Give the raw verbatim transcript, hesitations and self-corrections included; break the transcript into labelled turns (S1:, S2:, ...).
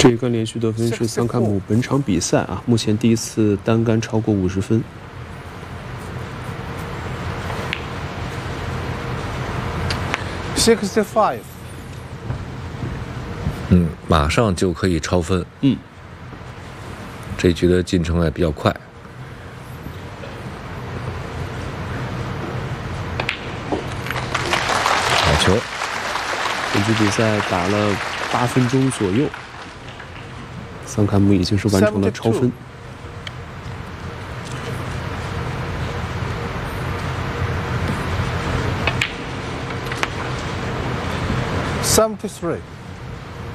S1: 这一杆连续得分是桑坎姆本场比赛啊，目前第一次单杆超过五十分。
S2: sixty-five。
S3: 嗯，马上就可以超分。
S1: 嗯，
S3: 这局的进程也比较快。好球！
S1: 本局比赛打了八分钟左右，桑坎姆已经是完成了超分。
S2: seventy-three。